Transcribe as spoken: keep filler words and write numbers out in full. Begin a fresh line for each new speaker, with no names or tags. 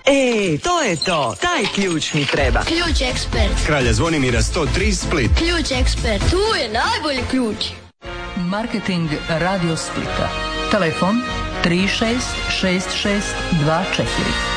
E, to je to. Taj ključ mi treba.
Ključ ekspert.
Kralja Zvonimira sto tri Split.
Ključ ekspert. Tu je najbolji ključ.
Marketing Radio Splita. Telefon tri šest šest šest dva četiri.